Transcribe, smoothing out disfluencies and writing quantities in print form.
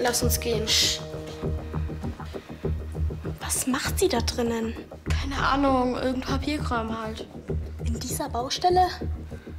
Lass uns gehen. Was macht sie da drinnen? Keine Ahnung, irgendein Papierkram halt. In dieser Baustelle?